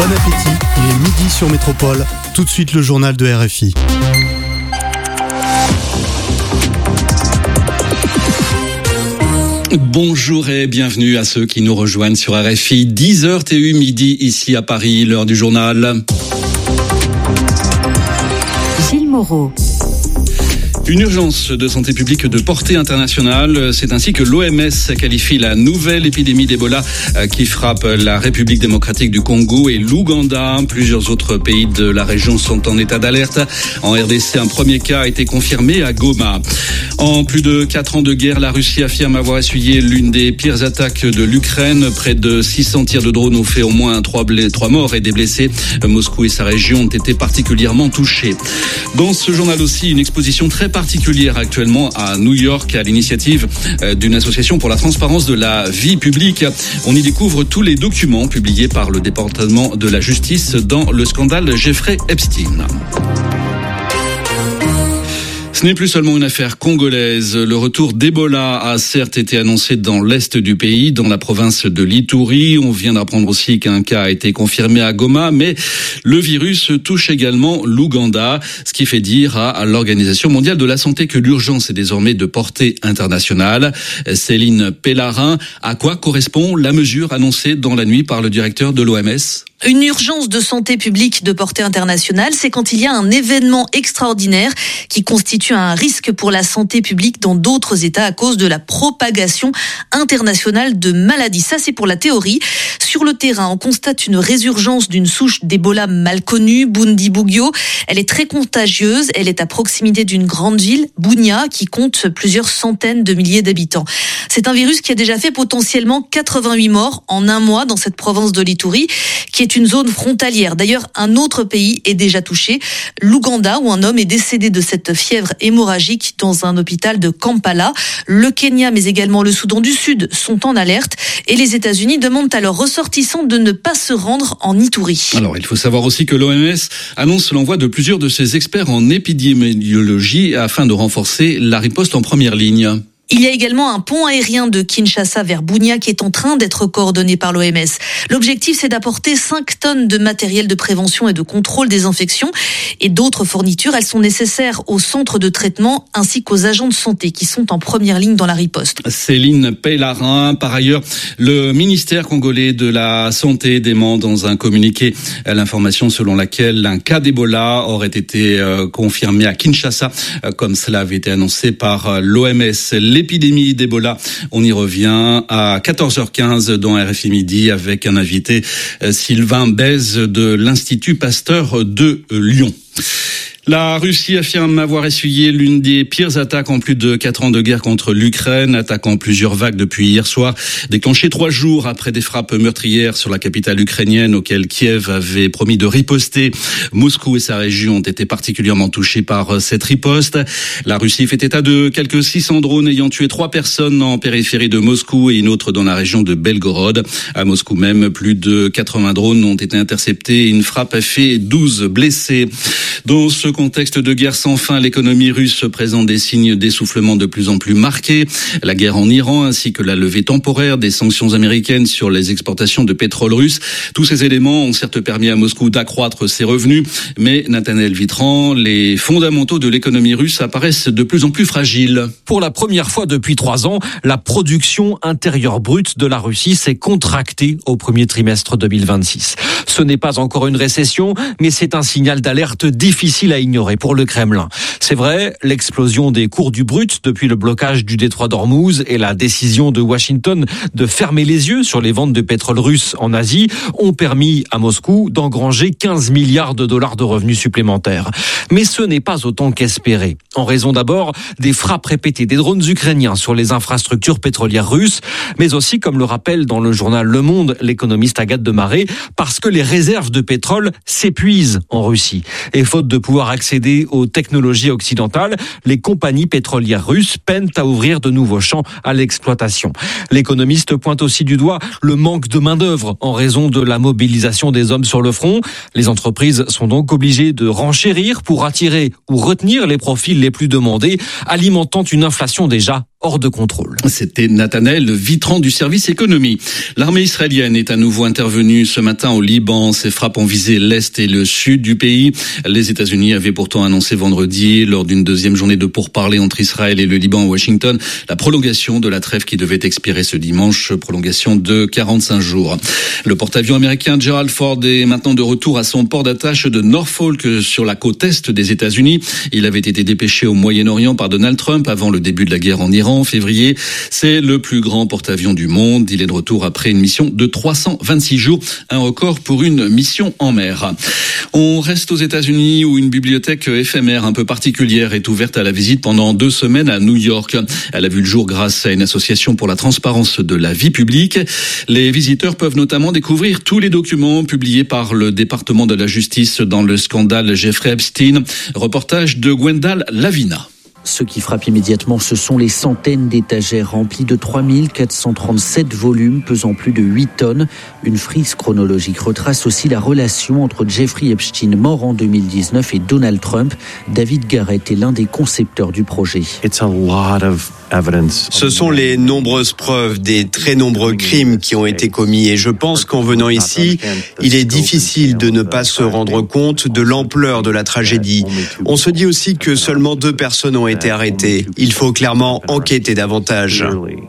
Bon appétit, il est midi sur Métropole. Tout de suite le journal de RFI. Bonjour et bienvenue à ceux qui nous rejoignent sur RFI. 10h TU midi ici à Paris, l'heure du journal. Gilles Moreau. Une urgence de santé publique de portée internationale. C'est ainsi que l'OMS qualifie la nouvelle épidémie d'Ebola qui frappe la République démocratique du Congo et l'Ouganda. Plusieurs autres pays de la région sont en état d'alerte. En RDC, un premier cas a été confirmé à Goma. En plus de 4 ans de guerre, la Russie affirme avoir essuyé l'une des pires attaques de l'Ukraine. Près de 600 tirs de drones ont fait au moins 3 morts et des blessés. Moscou et sa région ont été particulièrement touchés. Dans ce journal aussi, une exposition très particulière actuellement à New York à l'initiative d'une association pour la transparence de la vie publique. On y découvre tous les documents publiés par le département de la justice dans le scandale Jeffrey Epstein. Ce n'est plus seulement une affaire congolaise. Le retour d'Ebola a certes été annoncé dans l'est du pays, dans la province de l'Ituri. On vient d'apprendre aussi qu'un cas a été confirmé à Goma, mais le virus touche également l'Ouganda, ce qui fait dire à l'Organisation mondiale de la santé que l'urgence est désormais de portée internationale. Céline Pellarin, à quoi correspond la mesure annoncée dans la nuit par le directeur de l'OMS ? Une urgence de santé publique de portée internationale, c'est quand il y a un événement extraordinaire qui constitue un risque pour la santé publique dans d'autres États à cause de la propagation internationale de maladies. Ça, c'est pour la théorie. Sur le terrain, on constate une résurgence d'une souche d'Ebola mal connue, Bundibugyo. Elle est très contagieuse. Elle est à proximité d'une grande ville, Bunia, qui compte plusieurs centaines de milliers d'habitants. C'est un virus qui a déjà fait potentiellement 88 morts en un mois dans cette province de l'Ituri, qui est une zone frontalière. D'ailleurs, un autre pays est déjà touché, l'Ouganda, où un homme est décédé de cette fièvre hémorragique dans un hôpital de Kampala. Le Kenya, mais également le Soudan du Sud sont en alerte et les États-Unis demandent à leurs ressortissants de ne pas se rendre en Ituri. Alors, il faut savoir aussi que l'OMS annonce l'envoi de plusieurs de ses experts en épidémiologie afin de renforcer la riposte en première ligne. Il y a également un pont aérien de Kinshasa vers Bunia qui est en train d'être coordonné par l'OMS. L'objectif, c'est d'apporter 5 tonnes de matériel de prévention et de contrôle des infections et d'autres fournitures. Elles sont nécessaires aux centres de traitement ainsi qu'aux agents de santé qui sont en première ligne dans la riposte. Céline Pellarin. Par ailleurs, le ministère congolais de la Santé dément dans un communiqué l'information selon laquelle un cas d'Ebola aurait été confirmé à Kinshasa, comme cela avait été annoncé par l'OMS. L'épidémie d'Ebola, on y revient à 14h15 dans RFI Midi avec un invité, Sylvain Bèze de l'Institut Pasteur de Lyon. La Russie affirme avoir essuyé l'une des pires attaques en plus de 4 ans de guerre contre l'Ukraine, attaquant plusieurs vagues depuis hier soir, déclenchées 3 jours après des frappes meurtrières sur la capitale ukrainienne auxquelles Kiev avait promis de riposter. Moscou et sa région ont été particulièrement touchés par cette riposte. La Russie fait état de quelques 600 drones ayant tué 3 personnes en périphérie de Moscou et une autre dans la région de Belgorod. À Moscou même, plus de 80 drones ont été interceptés et une frappe a fait 12 blessés. Dans ce contexte de guerre sans fin, l'économie russe présente des signes d'essoufflement de plus en plus marqués. La guerre en Iran ainsi que la levée temporaire des sanctions américaines sur les exportations de pétrole russe. Tous ces éléments ont certes permis à Moscou d'accroître ses revenus, mais Nathanaël Vitran, les fondamentaux de l'économie russe apparaissent de plus en plus fragiles. Pour la première fois depuis 3 ans, la production intérieure brute de la Russie s'est contractée au premier trimestre 2026. Ce n'est pas encore une récession, mais c'est un signal d'alerte difficile à ignorer pour le Kremlin. C'est vrai, l'explosion des cours du brut depuis le blocage du détroit d'Ormuz et la décision de Washington de fermer les yeux sur les ventes de pétrole russe en Asie ont permis à Moscou d'engranger 15 milliards de dollars de revenus supplémentaires. Mais ce n'est pas autant qu'espéré. En raison d'abord des frappes répétées des drones ukrainiens sur les infrastructures pétrolières russes, mais aussi, comme le rappelle dans le journal Le Monde l'économiste Agathe Demaret, parce que les réserves de pétrole s'épuisent en Russie. Et faute de pouvoir accéder aux technologies occidentales, les compagnies pétrolières russes peinent à ouvrir de nouveaux champs à l'exploitation. L'économiste pointe aussi du doigt le manque de main-d'œuvre en raison de la mobilisation des hommes sur le front. Les entreprises sont donc obligées de renchérir pour attirer ou retenir les profils les plus demandés, alimentant une inflation déjà hors de contrôle. C'était Nathanaël Vitran du service économie. L'armée israélienne est à nouveau intervenue ce matin au Liban. Ses frappes ont visé l'est et le sud du pays. Les États-Unis avaient pourtant annoncé vendredi, lors d'une deuxième journée de pourparlers entre Israël et le Liban à Washington, la prolongation de la trêve qui devait expirer ce dimanche, prolongation de 45 jours. Le porte-avions américain Gerald Ford est maintenant de retour à son port d'attache de Norfolk sur la côte est des États-Unis. Il avait été dépêché au Moyen-Orient par Donald Trump avant le début de la guerre en Iran en février. C'est le plus grand porte-avions du monde. Il est de retour après une mission de 326 jours, un record pour une mission en mer. On reste aux États-Unis où une bibliothèque éphémère un peu particulière est ouverte à la visite pendant 2 semaines à New York. Elle a vu le jour grâce à une association pour la transparence de la vie publique. Les visiteurs peuvent notamment découvrir tous les documents publiés par le département de la justice dans le scandale Jeffrey Epstein. Reportage de Gwendal Lavina. Ce qui frappe immédiatement, ce sont les centaines d'étagères remplies de 3437 volumes pesant plus de 8 tonnes. Une frise chronologique retrace aussi la relation entre Jeffrey Epstein, mort en 2019, et Donald Trump. David Garrett est l'un des concepteurs du projet. Ce sont les nombreuses preuves des très nombreux crimes qui ont été commis et je pense qu'en venant ici, il est difficile de ne pas se rendre compte de l'ampleur de la tragédie. On se dit aussi que seulement 2 personnes ont été arrêtées. Il faut clairement enquêter davantage.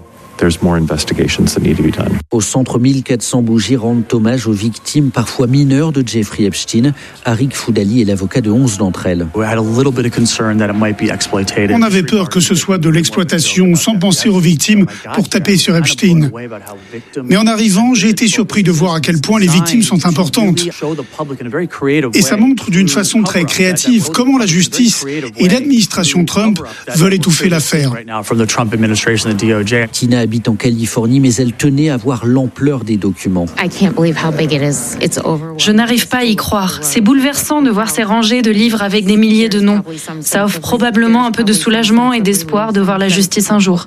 Au centre, 1400 bougies rendent hommage aux victimes, parfois mineures, de Jeffrey Epstein. Arik Foudali est l'avocat de 11 d'entre elles. On avait peur que ce soit de l'exploitation, sans penser aux victimes, pour taper sur Epstein. Mais en arrivant, j'ai été surpris de voir à quel point les victimes sont importantes. Et ça montre d'une façon très créative comment la justice et l'administration Trump veulent étouffer l'affaire. Tina habite en Californie, mais elle tenait à voir l'ampleur des documents. Je n'arrive pas à y croire. C'est bouleversant de voir ces rangées de livres avec des milliers de noms. Ça offre probablement un peu de soulagement et d'espoir de voir la justice un jour.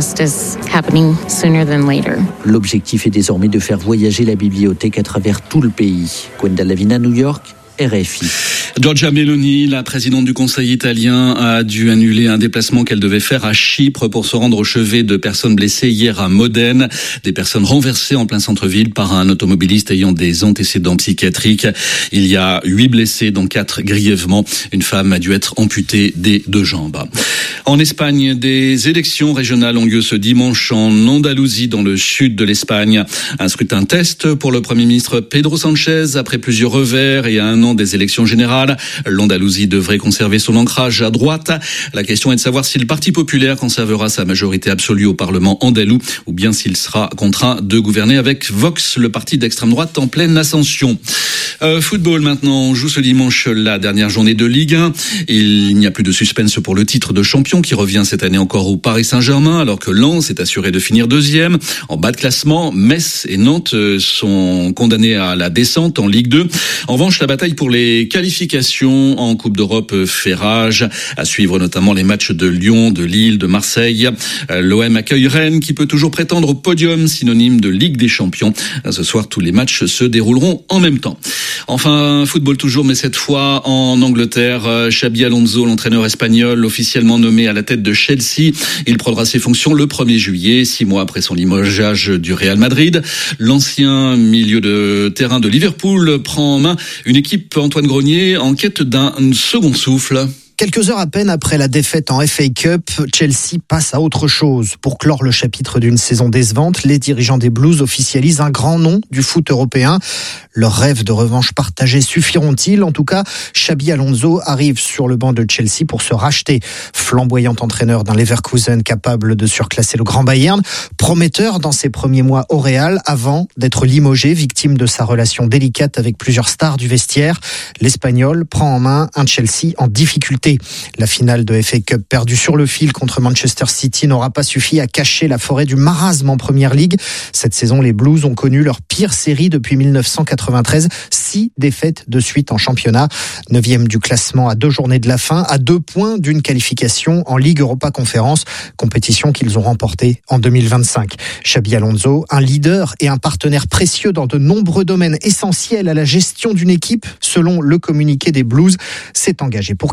L'objectif est désormais de faire voyager la bibliothèque à travers tout le pays. Gwendal Lavina, New York, RFI. Giorgia Meloni, la présidente du Conseil italien, a dû annuler un déplacement qu'elle devait faire à Chypre pour se rendre au chevet de personnes blessées hier à Modène. Des personnes renversées en plein centre-ville par un automobiliste ayant des antécédents psychiatriques. Il y a 8 blessés, dont 4 grièvement. Une femme a dû être amputée des 2 jambes. En Espagne, des élections régionales ont lieu ce dimanche en Andalousie, dans le sud de l'Espagne. Un scrutin test pour le Premier ministre Pedro Sánchez après plusieurs revers et à un an des élections générales. L'Andalousie devrait conserver son ancrage à droite. La question est de savoir si le Parti populaire conservera sa majorité absolue au Parlement andalou ou bien s'il sera contraint de gouverner avec Vox, le parti d'extrême droite en pleine ascension. Football maintenant, on joue ce dimanche la dernière journée de Ligue 1. Il n'y a plus de suspense pour le titre de champion qui revient cette année encore au Paris Saint-Germain alors que Lens est assuré de finir 2e. En bas de classement, Metz et Nantes sont condamnés à la descente en Ligue 2. En revanche, la bataille pour les qualifications en Coupe d'Europe fait rage. À suivre notamment les matchs de Lyon, de Lille, de Marseille. L'OM accueille Rennes qui peut toujours prétendre au podium, synonyme de Ligue des Champions. Ce soir, tous les matchs se dérouleront en même temps. Enfin, football toujours, mais cette fois en Angleterre. Xabi Alonso, l'entraîneur espagnol, officiellement nommé à la tête de Chelsea. Il prendra ses fonctions le 1er juillet, 6 mois après son limogeage du Real Madrid. L'ancien milieu de terrain de Liverpool prend en main une équipe, Antoine Grenier, en quête d'un second souffle. Quelques heures à peine après la défaite en FA Cup, Chelsea passe à autre chose. Pour clore le chapitre d'une saison décevante, les dirigeants des Blues officialisent un grand nom du foot européen. Leurs rêves de revanche partagés suffiront-ils ? En tout cas, Xabi Alonso arrive sur le banc de Chelsea pour se racheter. Flamboyant entraîneur d'un Leverkusen capable de surclasser le Grand Bayern, prometteur dans ses premiers mois au Real avant d'être limogé, victime de sa relation délicate avec plusieurs stars du vestiaire. L'Espagnol prend en main un Chelsea en difficulté. La finale de FA Cup perdue sur le fil contre Manchester City n'aura pas suffi à cacher la forêt du marasme en Première Ligue. Cette saison, les Blues ont connu leur pire série depuis 1993. 6 défaites de suite en championnat. 9e du classement à 2 journées de la fin, à 2 points d'une qualification en Ligue Europa Conférence, compétition qu'ils ont remportée en 2025. Xabi Alonso, un leader et un partenaire précieux dans de nombreux domaines essentiels à la gestion d'une équipe, selon le communiqué des Blues, s'est engagé pour 4 ans.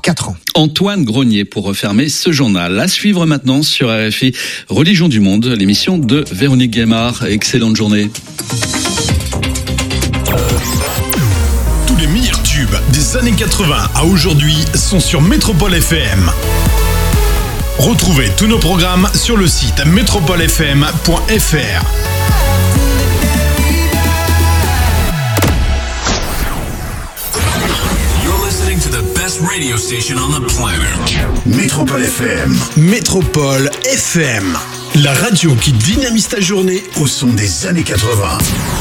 Antoine Grenier pour refermer ce journal. À suivre maintenant sur RFI Religion du Monde, l'émission de Véronique Guémard. Excellente journée. Tous les meilleurs tubes des années 80 à aujourd'hui sont sur Métropole FM. Retrouvez tous nos programmes sur le site metropolefm.fr. Radio station on the planet. Métropole FM. Métropole FM. La radio qui dynamise ta journée au son des années 80.